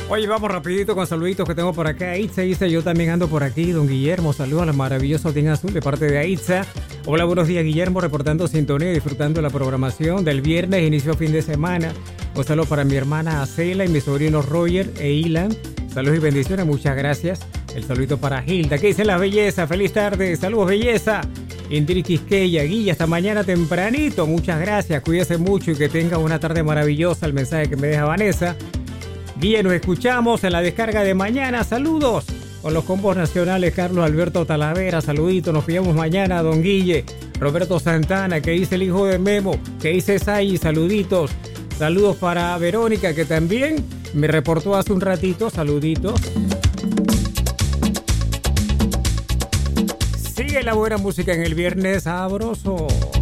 Oye, vamos rapidito con saluditos que tengo por acá. Itza, yo también ando por aquí. Don Guillermo, saludos a la maravillosa Team Azul de parte de Itza. Hola, buenos días, Guillermo, reportando sintonía, disfrutando la programación del viernes, inicio fin de semana. Un saludo para mi hermana Acela y mis sobrinos Roger e Ilan. Saludos y bendiciones, muchas gracias. El saludito para Hilda. ¿Qué dice la belleza? Feliz tarde, saludos, belleza. Indiri Quisqueya, Guilla, hasta mañana tempranito. Muchas gracias, cuídese mucho y que tenga una tarde maravillosa. El mensaje que me deja Vanessa. Guille, nos escuchamos en la descarga de mañana. Saludos con los combos nacionales. Carlos Alberto Talavera, saluditos. Nos pillamos mañana, don Guille. Roberto Santana, que dice el hijo de Memo, que dice Sayi, saluditos. Saludos para Verónica, que también me reportó hace un ratito. Saluditos. Sigue la buena música en el viernes sabroso.